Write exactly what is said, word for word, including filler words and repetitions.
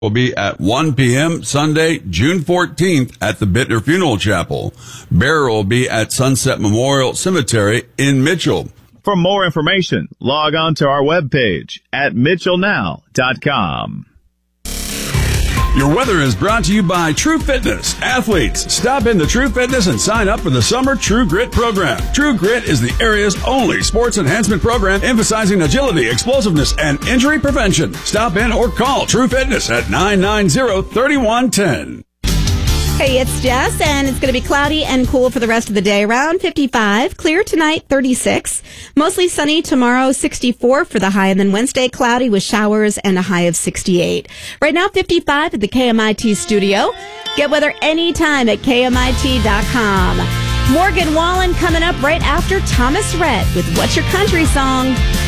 will be at one p.m. Sunday, June fourteenth at the Bittner Funeral Chapel. Burial will be at Sunset Memorial Cemetery in Mitchell. For more information, log on to our webpage at mitchell now dot com. Your weather is brought to you by True Fitness. Athletes, stop into True Fitness and sign up for the Summer True Grit program. True Grit is the area's only sports enhancement program emphasizing agility, explosiveness, and injury prevention. Stop in or call True Fitness at nine nine zero, three one one zero. Hey, it's Jess, and it's going to be cloudy and cool for the rest of the day. Around fifty-five, clear tonight, thirty-six. Mostly sunny tomorrow, sixty-four for the high, and then Wednesday, cloudy with showers and a high of sixty-eight. Right now, fifty-five at the K M I T studio. Get weather anytime at K M I T dot com. Morgan Wallen coming up right after Thomas Rhett with What's Your Country Song?